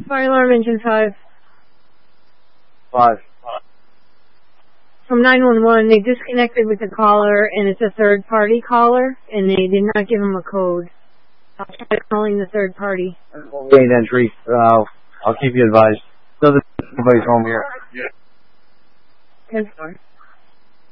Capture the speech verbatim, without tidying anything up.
Fire alarm engine five. Five. From nine one one, they disconnected with the caller, and it's a third-party caller, and they did not give him a code. I'll try calling the third party. Main entry. Uh, I'll keep you advised. So the nobody's home here. Yeah. ten four.